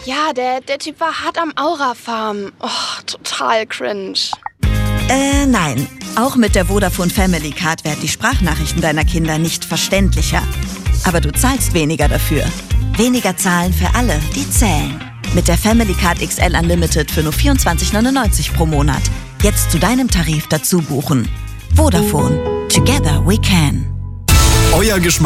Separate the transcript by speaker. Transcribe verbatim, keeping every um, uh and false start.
Speaker 1: Ja, der, der Typ war hart am Aura-Farm. Oh, total cringe.
Speaker 2: Äh, nein. Auch mit der Vodafone Family Card werden die Sprachnachrichten deiner Kinder nicht verständlicher. Aber du zahlst weniger dafür. Weniger zahlen für alle, die zählen. Mit der Family Card X L Unlimited für nur vierundzwanzig neunundneunzig pro Monat. Jetzt zu deinem Tarif dazu buchen. Vodafone. Together we can.
Speaker 3: Euer Geschmack.